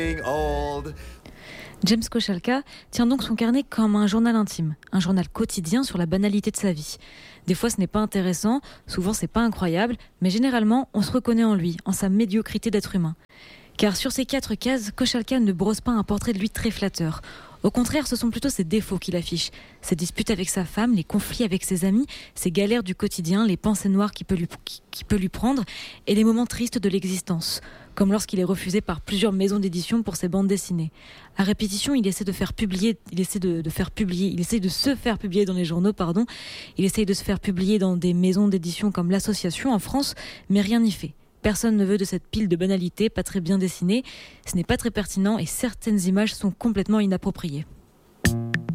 James Kochalka tient donc son carnet comme un journal intime, un journal quotidien sur la banalité de sa vie. Des fois ce n'est pas intéressant, souvent c'est pas incroyable, mais généralement on se reconnaît en lui, en sa médiocrité d'être humain. Car sur ces 4 cases, Kochalka ne brosse pas un portrait de lui très flatteur. Au contraire, ce sont plutôt ses défauts qu'il affiche. Ses disputes avec sa femme, les conflits avec ses amis, ses galères du quotidien, les pensées noires qui peut lui prendre et les moments tristes de l'existence. Comme lorsqu'il est refusé par plusieurs maisons d'édition pour ses bandes dessinées. À répétition, il essaie de se faire publier dans les journaux, Il essaie de se faire publier dans des maisons d'édition comme l'Association en France, mais rien n'y fait. Personne ne veut de cette pile de banalités, pas très bien dessinée. Ce n'est pas très pertinent et certaines images sont complètement inappropriées.